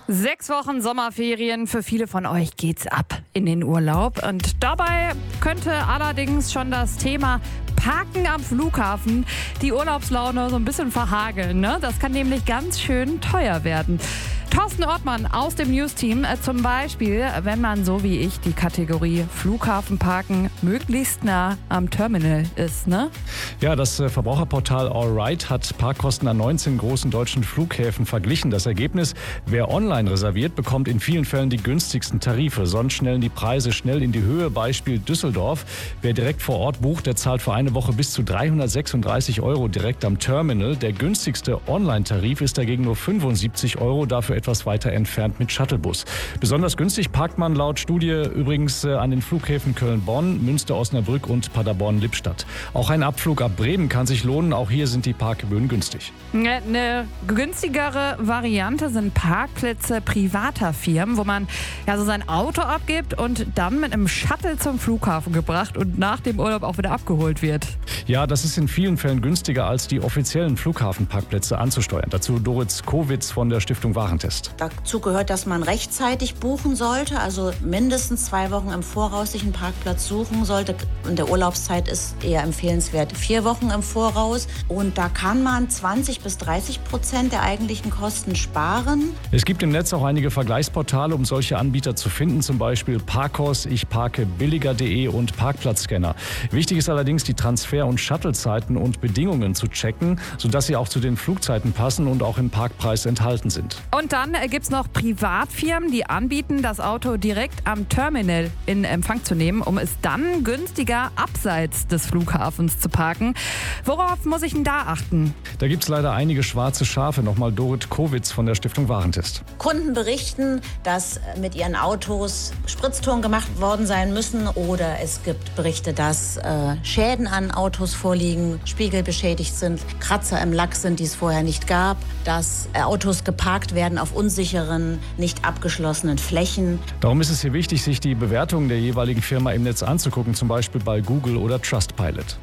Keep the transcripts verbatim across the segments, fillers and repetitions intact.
Sechs Wochen Sommerferien, für viele von euch geht's ab in den Urlaub. Und dabei könnte allerdings schon das Thema Parken am Flughafen die Urlaubslaune so ein bisschen verhageln, ne? Das kann nämlich ganz schön teuer werden. Thorsten Ortmann aus dem News-Team, äh, zum Beispiel, wenn man so wie ich die Kategorie Flughafenparken möglichst nah am Terminal ist, ne? Ja, das äh, Verbraucherportal AllRight hat Parkkosten an neunzehn großen deutschen Flughäfen verglichen. Das Ergebnis: Wer online reserviert, bekommt in vielen Fällen die günstigsten Tarife. Sonst schnellen die Preise schnell in die Höhe. Beispiel Düsseldorf. Wer direkt vor Ort bucht, der zahlt für eine Woche bis zu dreihundertsechsunddreißig Euro direkt am Terminal. Der günstigste Online-Tarif ist dagegen nur fünfundsiebzig Euro, dafür etwas weiter entfernt mit Shuttlebus. Besonders günstig parkt man laut Studie übrigens an den Flughäfen Köln-Bonn, Münster-Osnabrück und Paderborn-Lippstadt. Auch ein Abflug ab Bremen kann sich lohnen. Auch hier sind die Parkgebühren günstig. Eine günstigere Variante sind Parkplätze privater Firmen, wo man ja so sein Auto abgibt und dann mit einem Shuttle zum Flughafen gebracht und nach dem Urlaub auch wieder abgeholt wird. Ja, das ist in vielen Fällen günstiger, als die offiziellen Flughafenparkplätze anzusteuern. Dazu Doris Kowitz von der Stiftung Warentest. Dazu gehört, dass man rechtzeitig buchen sollte, also mindestens zwei Wochen im Voraus sich einen Parkplatz suchen sollte. In der Urlaubszeit ist eher empfehlenswert vier Wochen im Voraus. Und da kann man zwanzig bis dreißig Prozent der eigentlichen Kosten sparen. Es gibt im Netz auch einige Vergleichsportale, um solche Anbieter zu finden, zum Beispiel Parkos, ich parke billiger punkt de und Parkplatzscanner. Wichtig ist allerdings, die Transfer- und Shuttlezeiten und Bedingungen zu checken, sodass sie auch zu den Flugzeiten passen und auch im Parkpreis enthalten sind. Und dann gibt es noch Privatfirmen, die anbieten, das Auto direkt am Terminal in Empfang zu nehmen, um es dann günstiger abseits des Flughafens zu parken. Worauf muss ich denn da achten? Da gibt es leider einige schwarze Schafe. Nochmal Dorit Kowitz von der Stiftung Warentest. Kunden berichten, dass mit ihren Autos Spritztouren gemacht worden sein müssen, oder es gibt Berichte, dass äh, Schäden an Autos vorliegen, Spiegel beschädigt sind, Kratzer im Lack sind, die es vorher nicht gab, dass äh, Autos geparkt werden auf unsicheren, nicht abgeschlossenen Flächen. Darum ist es hier wichtig, sich die Bewertungen der jeweiligen Firma im Netz anzugucken, zum Beispiel bei Google oder Trustpilot.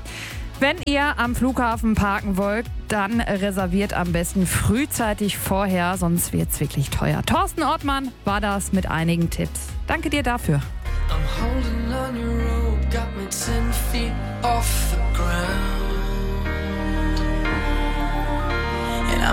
Wenn ihr am Flughafen parken wollt, dann reserviert am besten frühzeitig vorher, sonst wird es wirklich teuer. Thorsten Ortmann war das mit einigen Tipps. Danke dir dafür. I'm holding on your rope, got me ten feet off the ground.